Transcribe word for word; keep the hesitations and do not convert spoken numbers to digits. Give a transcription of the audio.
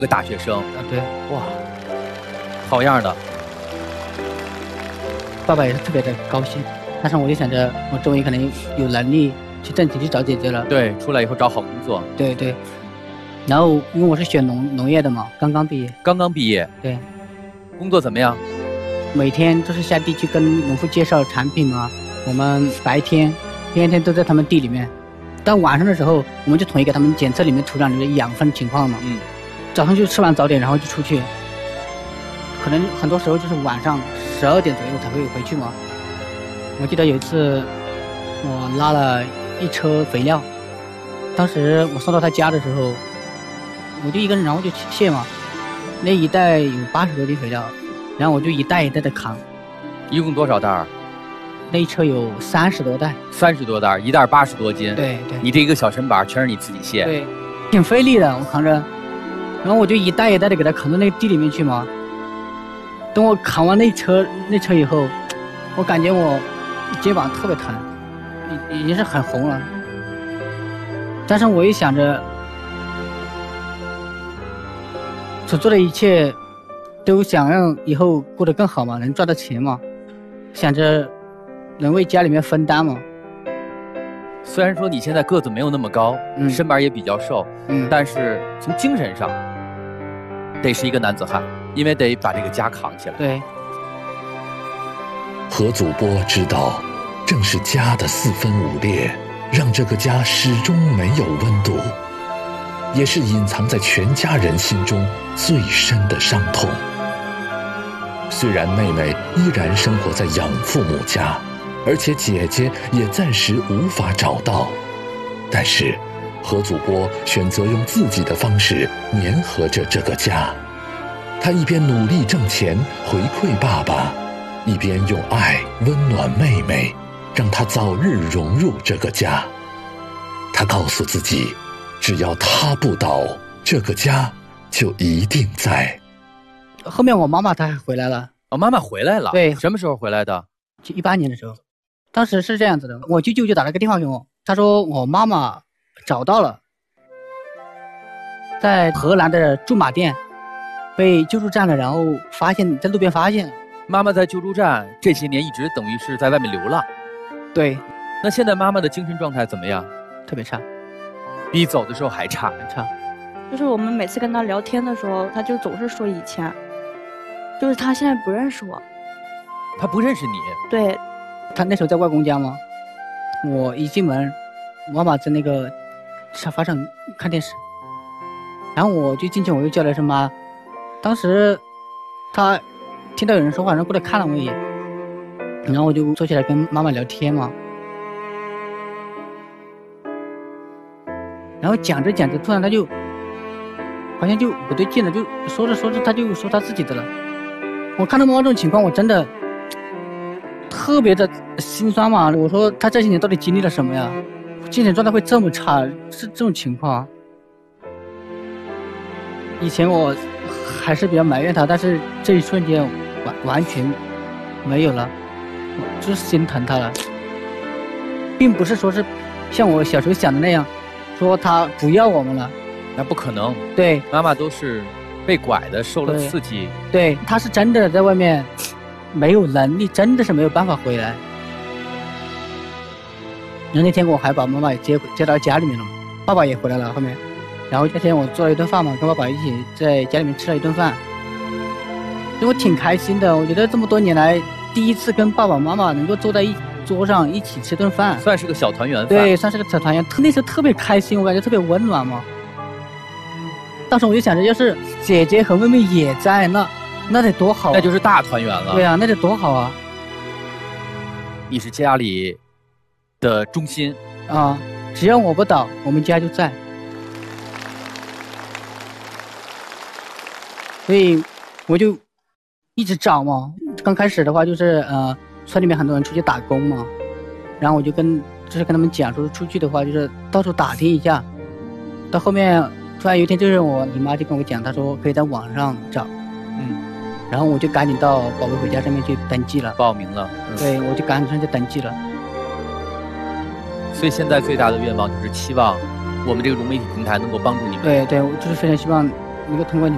个大学生啊，对， 哇，好样的！ 爸爸也是特别的高兴，但是我就想着，我终于可能有能力去挣钱去找姐姐了。 对，出来以后找好工作。 对对。然后因为我是学农农业的嘛，刚刚毕业。 刚刚毕业。 对。 工作怎么样？ 每天都是下地去跟农夫介绍产品嘛。我们白天天天都在他们地里面，到晚上的时候，我们就统一给他们检测里面土壤里的养分情况嘛。 嗯。 早上就吃完早点，然后就出去。可能很多时候就是晚上十二点左右才会回去嘛。我记得有一次，我拉了一车肥料，当时我送到他家的时候，我就一个人，然后就卸嘛。那一袋有八十多斤肥料，然后我就一袋一袋的扛。 一共多少袋儿？ 那一车有三十多袋。 三十多袋，一袋八十多斤。 对对。 你这一个小身板全是你自己卸。 对，挺费力的，我扛着。然后我就一袋一袋的给它扛到那个地里面去嘛。等我扛完那车那车以后，我感觉我肩膀特别疼，已已经是很红了。但是我一想着，所做的一切都想让以后过得更好嘛，能赚到钱嘛，想着能为家里面分担嘛。 虽然说你现在个子没有那么高， 嗯、 身板也比较瘦， 嗯， 但是从精神上得是一个男子汉，因为得把这个家扛起来。 对。 何祖波知道，正是家的四分五裂，让这个家始终没有温度，也是隐藏在全家人心中最深的伤痛。虽然妹妹依然生活在养父母家，而且姐姐也暂时无法找到，但是何祖波选择用自己的方式粘合着这个家。他一边努力挣钱回馈爸爸，一边用爱温暖妹妹，让她早日融入这个家。他告诉自己，只要他不倒，这个家就一定在。 后面我妈妈她还回来了。 哦，妈妈回来了。 对。 什么时候回来的？ 就一八年的时候。当时是这样子的，我舅舅就打了个电话给我，他说我妈妈找到了，在荷兰的驻马店被救助站了，然后发现在路边发现。 妈妈在救助站这些年一直等于是在外面流浪。 对。 那现在妈妈的精神状态怎么样？ 特别差， 比走的时候还差。 还差。 就是我们每次跟他聊天的时候，他就总是说以前，就是他现在不认识我。 他不认识你？ 对。 他那时候在外公家嘛，我一进门，妈妈在那个沙发上看电视，然后我就进去，我又叫了一声妈。当时他听到有人说话，然后过来看了我一眼，然后我就坐起来跟妈妈聊天嘛。然后讲着讲着，突然他就好像就不对劲了，就说着说着他就说他自己的了。我看到妈妈这种情况，我真的特别的心酸嘛。我说他这些年到底经历了什么呀？精神状态会这么差，是这种情况。以前我还是比较埋怨他，但是这一瞬间完完全没有了，我就是心疼他了。并不是说是像我小时候想的那样，说他不要我们了， 那不可能。 对， 妈妈都是被拐的，受了刺激。 对，他是真的在外面没有能力，真的是没有办法回来。然后那天我还把妈妈也接接到家里面了嘛，爸爸也回来了后面。然后那天我做了一顿饭嘛，跟爸爸一起在家里面吃了一顿饭，因为我挺开心的。我觉得这么多年来第一次跟爸爸妈妈能够坐在一桌上一起吃顿饭， 算是个小团圆饭。 对，算是个小团圆。那时候特别开心，我感觉特别温暖嘛。当时我就想着，要是姐姐和妹妹也在，那那得多好啊， 那就是大团圆了。 对啊，那得多好啊！ 你是家里的中心啊，只要我不倒，我们家就在。所以我就一直找嘛。刚开始的话就是呃，村里面很多人出去打工嘛，然后我就跟就是跟他们讲说，出去的话就是到处打听一下。到后面突然有一天，就是我姨妈就跟我讲，她说可以在网上找， 嗯， 然后我就赶紧到宝贝回家上面去登记了， 报名了。 嗯、对，我就赶紧上去登记了。 所以现在最大的愿望就是期望我们这个融媒体平台能够帮助你们。 对对，我就是非常希望能够通过你们。